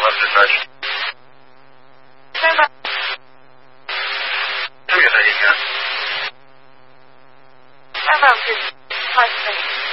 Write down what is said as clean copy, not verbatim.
depression. Two years, I think, yeah. About his husband.